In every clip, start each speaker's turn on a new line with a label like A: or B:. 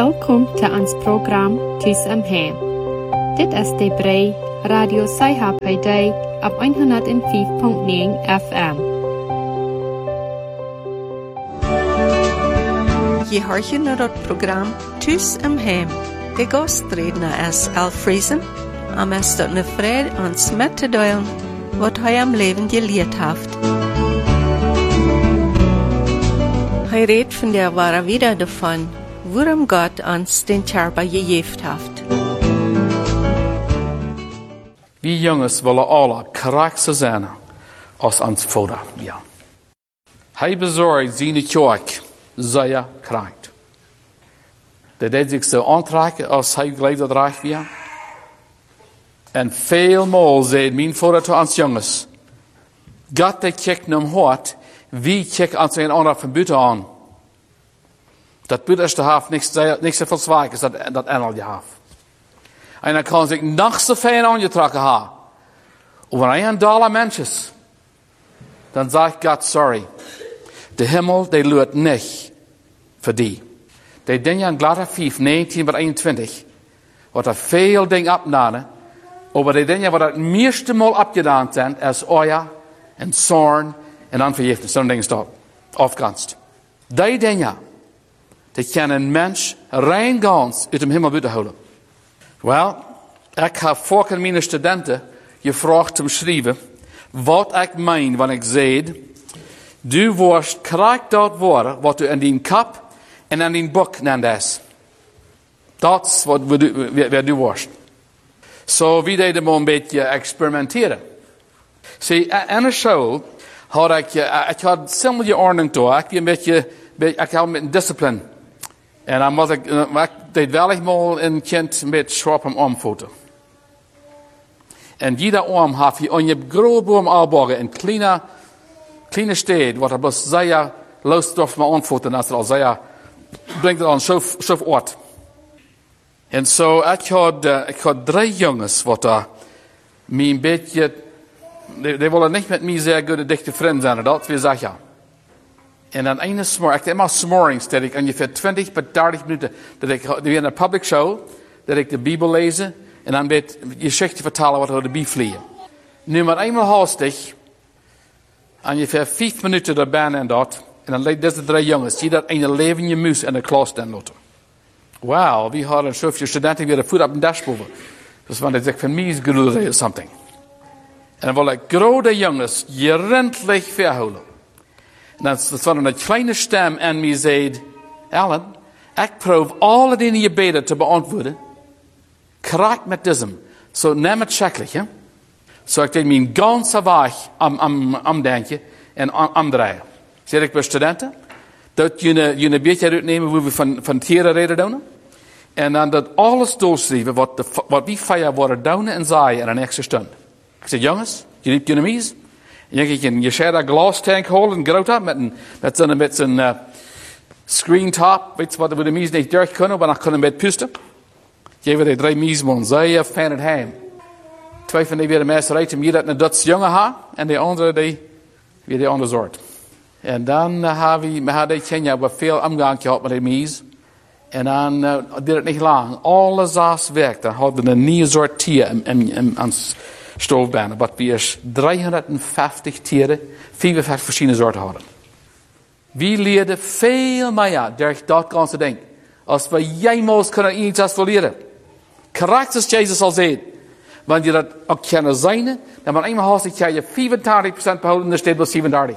A: Welkom til ons program Tus om Hem. Dit is de brei Radio Saiha op 105.9 FM.
B: Je hoort je naar het programma Tus om Hem. De gastredner is Al Friesen. En is dat een vrede ons met te delen wat hij am leven geleerd heeft. Hij redt van der ware wieder davon, waarom Gott ons den Körper gegeven heeft.
C: Wir Jungs wollen alle karakter zijn als ons Vater. Ja. Hij bezorgt zijn kerk zeer krank. Dat deed zich zo aantrekken als hij geleefd dat recht weer. En veelmaal zei mijn Vater tot ons jongens, Gott die kijkt naar hem hart, wie kijkt ons een ander van buiten aan. Dat buitenste heeft niks te verzwijgen als dat engelje heeft. En dan kan zich nog zo fijn aangetrokken hebben. Over een dollar mensjes. Dan zegt God, sorry. De hemel, die lukt niet voor die. Die dingen in Galater 5, 19 tot 21. Wat er veel dingen opnamen. Over die dingen wat het meeste mal opgedaan zijn. Is oor en zorn en onvergifnis. Zo'n dingen staat. Afganst. Die dingen. Die kan een mens rein gans uit de hemel buiten houden. Wel, ik heb voor mijn studenten gevraagd te beschrijven wat ik meen wanneer ik zei, du worst krijgt dat woord wat u in die kap en in die boek nennt. Dat is wat du worst. Zo wie deden we een beetje experimenteren. Zie, in de show had ik had ziemliche ordnung toe. Ik had met een discipline. En dan was ik deed wel eenmaal een kind met schwab om armvoeten. En jeder arm heeft je on je grote arm aanbogen een kleine stad, wat er bloß zeer losdorf met armvoeten, als er al zeer brengt het aan zo ort. En zo, ik had 3 jongens, wat er me een beetje, die willen niet met mij zeer goede dichte vrienden zijn, dat wil zeggen. En dan ene smorgen, ik deed maar smorgens, dat ik ongeveer 20 tot 30 minuten, dat ik in een public show, dat ik de Bijbel lezen, en dan weet je geschichten vertellen wat er de Bijbel vliegen. Nu maar eenmaal haastig, ongeveer 5 minuten erbij en dat, en dan leed deze 3 jongens, die dat een levende muis in de klas dan laten. Wauw, we hadden zoveel studenten weer de voet op een dashboard. Dus wanneer ik van mij is geluid of something. En dan willen grote jongens gerendelijk verhouden. En dan was er een kleine stem en mij zei, Alan, ik proef alle dingen je beden te beantwoorden. Krijg met diesem. Zo neem het schrikkelijk, hè. Zo ik deed mijn ganse weg omdenken en omdraaien. Zeg ik bij studenten, dat je een beetje uitnemen hoe we van tieren reden doen. En dan dat alles doorschrijven wat die vijf worden doen en zaaien in een extra stund. Ik zeg, jongens, je hebt je mies. Je schijnt een glastank halen, groot met zo'n screen top, weet je wat we de mies niet door kunnen, maar dan kunnen we met pusten. Geven die 3 miesman, zeer fijn het heim. 2 van die weer de meester rijden, je dat een Duits jongen had, en de andere die weer de andere soort. En dan hadden die kinderen wat veel omgang gehad met de mies. En dan deed het niet lang. Alles was weg. Dan hadden we een nieuwe soort tier in ons stoofbanen. Wat we eerst 350 tieren, 54 verschillende soorten hadden. We leerden veel meer door dat ganze ding. Als we jemals kunnen iets als leren. Karakters Jezus al zei. Want je dat ook kunnen zijn, dan maar eenmaal als ik je 85% behouden, en er staat wel 37.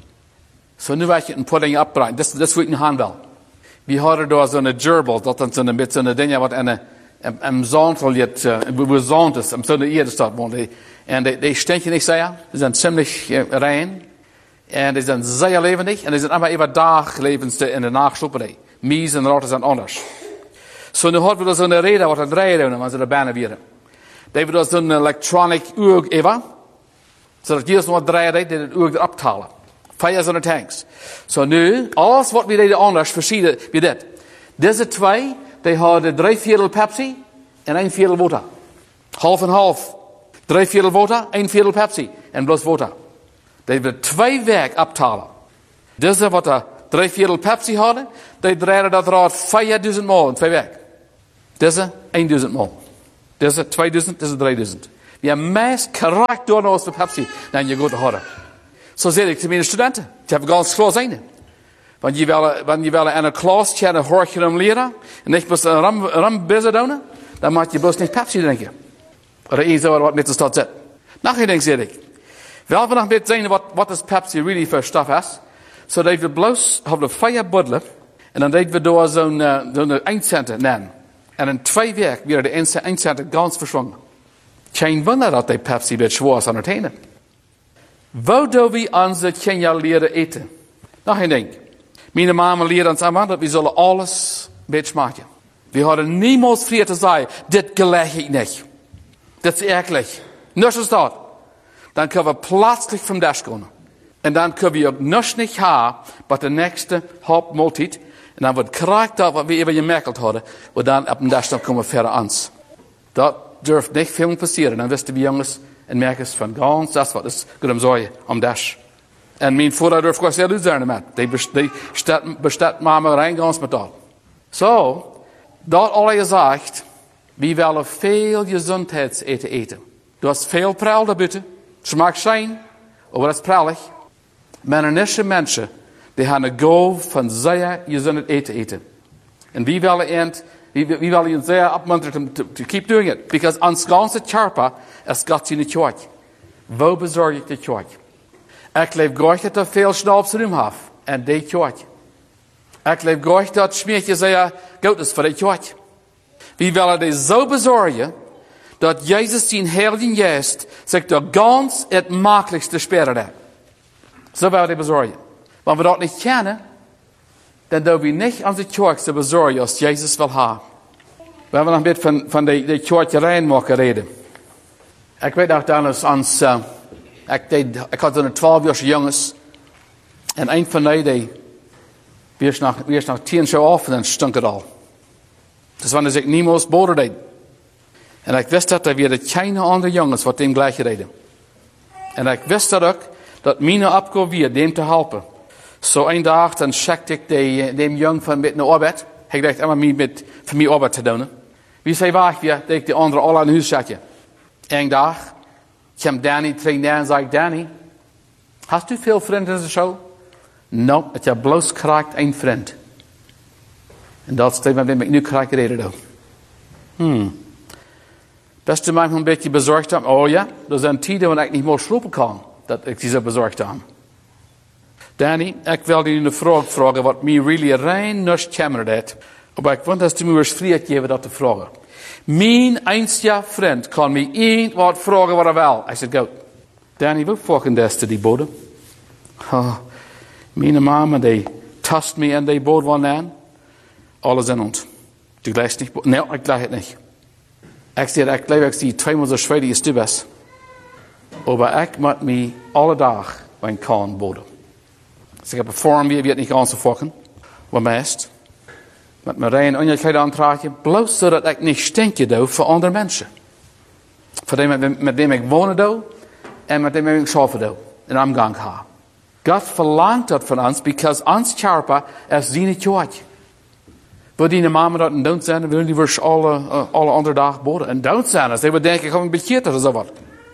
C: Zo nu weet je een pudding opbrengen. Dat is goed in hand wel. We hadden daar zo'n gerbil, dat dan zo'n beetje zo'n ding wat een zantel jet, we zand is, zo'n eerder staat. En die stinken niet zeer, die zijn ziemlich rein. En die zijn zeer levendig, en die zijn allemaal even daglevens in de nachtsloeperij. Mies en rotten zijn anders. Zo nu hadden we zo'n reden wat het draaien doen, als ze er bijna weer. Die hebben dus zo'n electronic uur even, zodat je nog wat draaien deed, die het uur erop halen. 5 zo'n tanks. Zo nu, alles wat we deden anders, verschieden wie dit. Deze 2, die hadden 3/4 Pepsi en 1/4 water. Half en half. 3/4 water, 1/4 Pepsi en bloos water. Die hebben 2 werk optalen. Deze wat 3/4 Pepsi hadden, die draaiden dat raad 5000 maal in 2 weken. Deze 1000 maal. Deze 2000, deze 3000. We hebben meest correct door als voor Pepsi dan je goed hadden. Zo zeg ik te mijn studenten. Je hebt ganz klar zijn. Want je wil in een klas tjene hoor je hem leren. En niet best een ram bezig doen. Dan mag je best niet Pepsi drinken. Of iets wat niet zo staat zit. Nog een ding zeg ik. Wel we nog met zijn wat is Pepsi really voor stof is. Zo dat we bloos hebben 5 buddelen. En dan deden we door zo'n 1 cent nemen. En in 2 weken weer de 1 cent ganz verschwongen. Geen wonder dat die Pepsi beetje zwaar is aan het heen. Waar doen we onze kinderen leren eten? Nog een ding. Mijn mama leert ons allemaal dat we zullen alles beetje maken. We hadden niemals vrij te zeggen, dit gelegt ik niet. Dit is eklig. Niets is dat. Dan kunnen we plötzlich vom Dash gaan. En dan kunnen we ook niets niet hebben, maar de nächste Hauptmahlzeit. En dan wordt krijgt dat wat we even gemerkt hadden, we dan op de Dash dan komen verder ans. Dat durft niet veel passeren. Dan wisten we jongens en merkers van ganz, dat is wat is goed om zorgen, om Dash. En mijn vader durft gewoon heel uitzenden met. Die bestaat mama rein ganz met dat. Zo, dat al gezegd, we willen veel gezondheidseten eten. Du hast veel prel daarbuiten. Smaakt zijn, maar dat is prellig. Mennische mensen, die hebben een goal van zeer gezond eten. En we willen je zeer opmunteren to keep doing it. Because ons ganze Körper is Gott in de kerk. Wo bezorg ik de kerk? Ik leef graag dat er veel schnapsruim heb. En de kerk. Ik leef graag dat smeertje zeer goed is voor de kerk. We willen die zo bezorgen, dat Jezus zijn Heilige Geest zich door ganz het makkelijkste speren heeft. Zo willen we die bezorgen. Want we dat niet kennen, dan doen we niet onze kerk te bezorgen als Jezus wil hebben. We hebben nog een beetje van de kerk reinmaken reden. Ik weet nog damals ons, ik had een 12-jarige jongens. En een van die was nog 10 jaar af en dan stunk het al. Dus wanneer ik niemals boden deed. En ik wist dat er weer geen andere jongens wat hem gleich reden. En ik wist dat ook, dat mijn opgave weer dem te helpen. Zo een dag, dan checkte ik dem jong van met naar arbeid. Ik dacht, allemaal met voor mij arbeid te doen. Wie zei wacht weer, dat ik de anderen al aan huis checken. Een dag, kwam Danny terug naar en zei, Danny, hast u veel vrienden in de show? Nou, ik heb bloos krijgt een vriend. En dat is wat ik nu krijg reden doe. Beste mij een beetje bezorgd aan. Oh ja, er zijn tijden wanneer ik niet meer slopen kan. Dat ik die zo bezorgd aan. Danny, ik wil je een vraag vragen wat mij really rein niets kämmert heeft. Maar ik want dat u me eens vrijheid geven dat te vragen. Mijn einzige vriend kan me één wat vragen wat hij wil. Ik zei, goed. Danny, wat vragen deze die bode? Mijn mama, die tast me en die bode van aan. Alles in ons. Du gleichst nicht. Nee, ich gleich het nicht. Ich glaube, ich sehe 2 Mal so schwer, wie du bist. Aber ich muss mich alle Tag mein Kahn boden. Also ich habe Form, wie wird nicht ganz so fokken. Aber meist. Mit mir rein Ungleichheit antragen, bloß so, dass ich nicht stinke do für andere Menschen. Für dem, mit dem ich wohne do, und mit dem ich schaffe do, in Umgang habe. Gott verlangt das von uns, because uns Körper ist seine Kirche. Wil die mama dat en don't zijn, dan willen die weer alle andere dagen boden. En don't zijn, als die denken, ik ga een bekeerd of zo wat.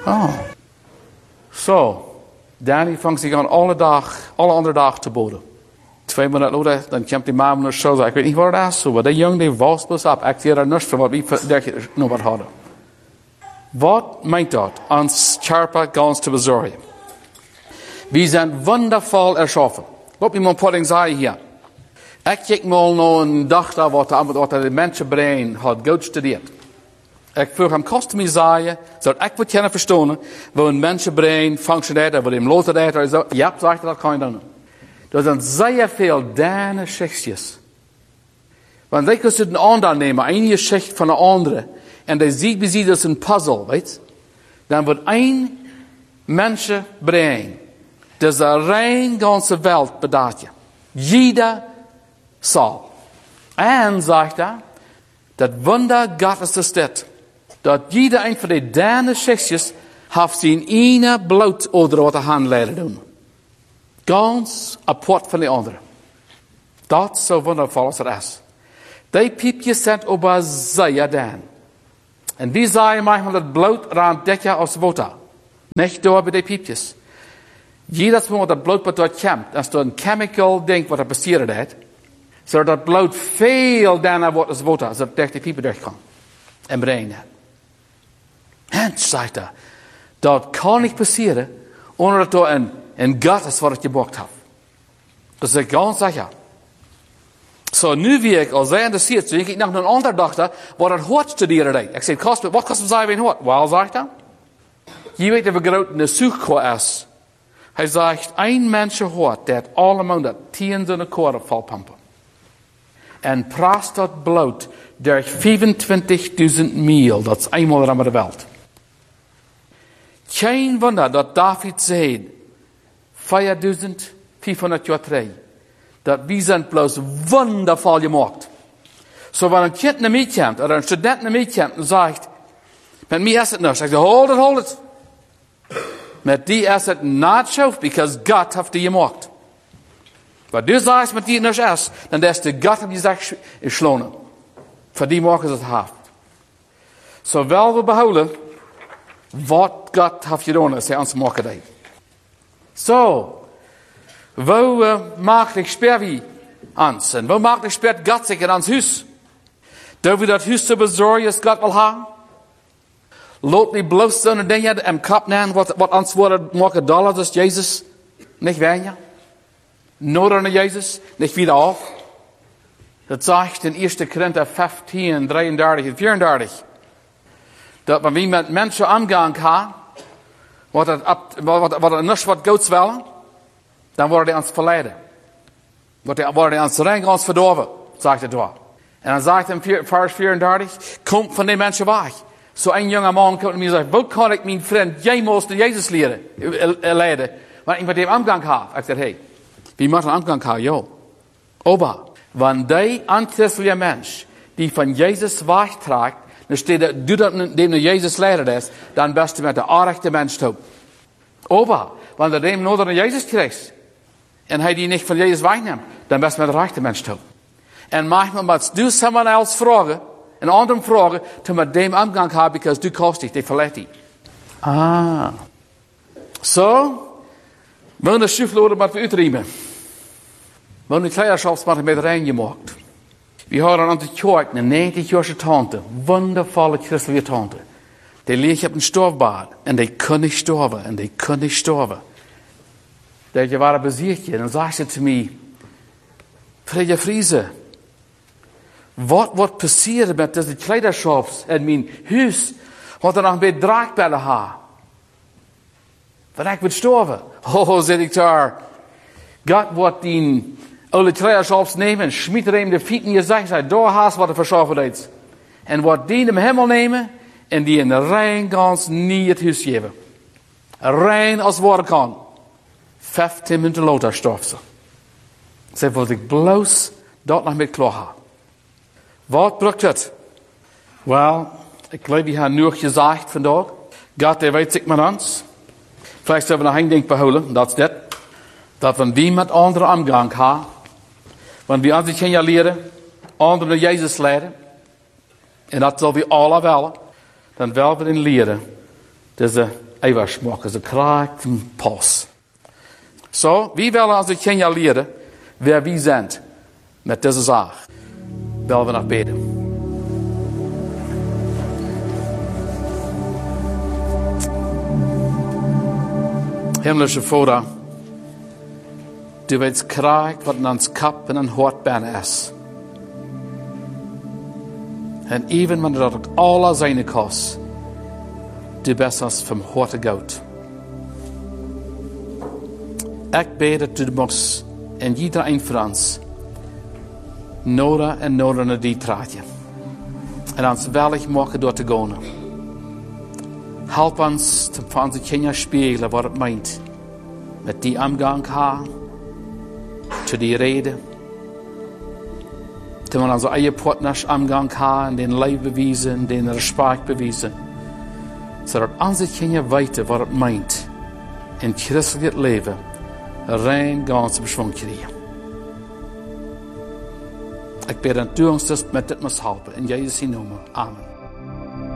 C: Zo, Danny vangt zich aan alle andere dagen te boden. 2 minuten later, dan komt die mama naar zo, ik weet niet waar het is, maar die jongen die was pas op. Ik zie er niks van wat we nog wat hadden. Wat meint dat? Ons Körper ganz te bezorgen. We zijn wondervol erschaffen. Laat me maar een paar dingen zeggen hier. Ik kijk mal naar een dag daar wat de mensenbrein had goed gestudeerd. Ik vroeg hem, kost me zeggen, zodat ik wat kunnen verstaan, hoe een mensenbrein functioneert, hoe hem loter deed, en zo. Ja, zegt dat kan je doen. Er zijn zeer veel kleine schichtjes. Want wij kunnen een ander nemen, een schicht van de andere, en die ziet wie sie dat een puzzel, weet. Dan wordt een mensenbrein, deze rein ganze Welt bedacht. Jeder zal. En zegt hij, dat Wunder Gottes is dit. Dat jeder een van die kleine schichtjes heeft zijn ene bloot oder wat de hand leren doen. Ganz apart van de andere. Dat is zo wondervol als het is. Die piepjes zijn over zeer dan. En wie zei manchmal dat bloed raan dekja als water. Niet door bij die piepjes. Jedes moment dat bloed wat dort komt, als er een chemical ding wat er passiert heeft, zodat dat bloed veel daarna wordt als water, zodat het die piepen durchkomt. En brengt. En zegt hij, dat kan niet passeren, onder dat er een gat is wat het gebouwd heeft. Dat is ganz sicher. Zo, nu wie ik al zei interessiert, zo ik nog een ander dacht, wat het hoort studeren deed. Ik zei, wat kost het zijn wie hoort? Wel, zegt hij. Je weet dat we groot in de zoekkoor is. Hij zegt, een mens hoort dat allemaal dat 10 zijn koren volpampen. En praat dat bloed door 25.000 mijl. Dat is eenmaal aan de wereld. Geen wonder dat David zei, 4.500 jaar terug, dat we zijn bloos wondervol gemaakt. Zo wanneer een kind naar mij komt, of een student naar mij komt en zegt, met mij is het niet. Ik zeg, hold it. Met die is het niet zo, because God heeft die gemaakt. Wat du zegt met die niet is, dan is de God op je zegt gesloten. Voor die maken ze het haft. Zo wel we behouden, wat God heeft gedaan, is hij ons maken deed. Zo, wo maakt ik sper wie ons? En wo maakt ik sper God zich in ons huis? Doen we dat huis zo bezorgen als God wil hebben? Laat niet bloos zo'n dingen en kap nemen wat ons worden maken dollars is Jezus niet weinig. Nodig naar Jezus, niet wieder af. Dat zegt in 1 Korinther 15, 33 en 34. Dat wanneer we met mensen omgaan gaan, wat het niet wat Gods willen, dan worden die ons verleiden. Worden die ons rein ons verdorven, zegt het daar. En dan zegt hij in vers 34, kom van die mensen weg. Zo een jonge man komt naar mij en zegt, wat kan ik mijn vriend jemals de Jezus leiden? Want ik met hem omgang heb. Ik zeg, hey, wie moet een omgang hebben? Jo. Aber, wanneer die anchristelijke mens, die van Jezus wegtrekt, dan steht dat, du dat dem naar Jezus leider is, dan best je met de aardige mens toe. Aber, wanneer dem nodig naar Jezus krijgt, en hij die niet van Jezus wegneemt, dan best je met de rechte mens toe. En manchmal moet du iemand else vragen, een ander vragen, te met dem omgang hebben, because du kost dich, die verlet die. Zo, we de schuifloden met we uitriemen. We de kleiderschaps met rein gemaakt. We hadden aan de kerk een 90-jarige tante, wondervolle christelijke tante. Die ligt op een stoofbad en die kon niet sterven en die kon niet sterven. Dat je waren bezichtje en dan zei ze te mij, Fredje Friese, wat wordt passeren met deze kleiderschaps in mijn huis, wat er nog een beetje draakbellen had? Want ik word sterven. Oh, zeg ik daar. God wordt die alle kleiderschaps nemen en schmiet er hem de fiet in je zegt, zei, daar haast wat er verschaffen is. En wordt die in de hemel nemen en die in de rein gans niet het huis geven. Rein als worden kan. 15 minuten later stofte ze. Ze wil ik bloos dat nog met klaar. Wat brukt het? Wel, ik geloof die hebben nu gezegd vandaag. God, die weet zich met ons. Vielleicht zullen we nog één ding behouden, dat is dit. Dat we wie met anderen omgang hebben. Want we ons kunnen leren, anderen naar Jezus leiden. En dat zullen we alle willen. Dan willen we in leren. Deze eeuwigheid, deze kracht en pas. Zo, wie willen ons kunnen leren, wer wie zijn met deze zaak. Willen we nog beden. Himmlische Vader, du weet kracht wat in ons kap en een hart bijna is. En even wanneer dat ook alle zijn kost, du bent ons van harte goed. Ik bid dat du mocht en iedereen van ons nodig en nodig naar die traatje. En ons wellig maken door te gaan. Help ons te van onze kinderen spelen wat het meint. Met die omgang gaan. Te die reden. Te met onze eigen partners omgang gaan. Den leven bewijzen. Den respect bewijzen. Zodat onze kinderen weten wat het meint. In christelijk leven. Rein gans beschwung krijgen. Ik bid dat u ons dus met dit moet helpen. In Jezus' naam. Amen.